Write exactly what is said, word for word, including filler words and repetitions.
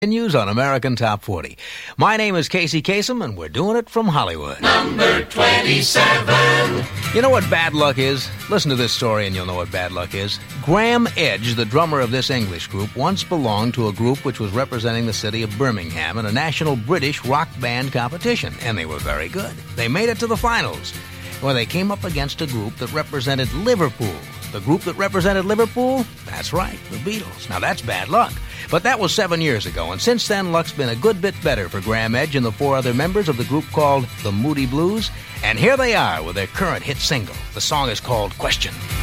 News on American Top forty. My name is Casey Kasem, and we're doing it from Hollywood. Number twenty-seven. You know what bad luck is? Listen to this story and you'll know what bad luck is. Graham Edge, the drummer of this English group, once belonged to a group which was representing the city of Birmingham in a national British rock band competition, and they were very good. They made it to the finals, where they came up against a group that represented Liverpool. The group that represented Liverpool? That's right, the Beatles. Now that's bad luck. But that was seven years ago, and since then, luck's been a good bit better for Graham Edge and the four other members of the group called the Moody Blues. And here they are with their current hit single. The song is called Question.